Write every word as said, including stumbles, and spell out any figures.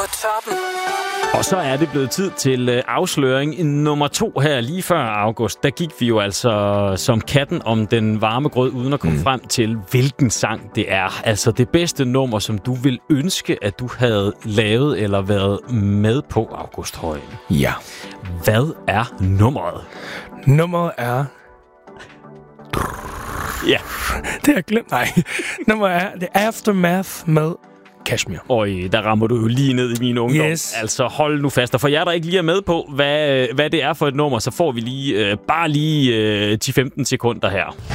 toppen. Og så er det blevet tid til øh, afsløring nummer to her. Lige før august, der gik vi jo altså som katten om den varme grød, uden at komme mm. frem til, hvilken sang det er. Altså det bedste nummer, som du vil ønske, at du havde lavet eller været med på, August Højen. Ja. Hvad er nummeret? Nummeret er... Ja. Det har jeg glemt. Nej. Nummeret er The Aftermath med Kashmir. Øj, der rammer du jo lige ned i min ungdom. Yes. Altså hold nu fast. Og for jer, der ikke lige er med på, hvad, hvad det er for et nummer, så får vi lige øh, bare lige øh, ti til femten sekunder her.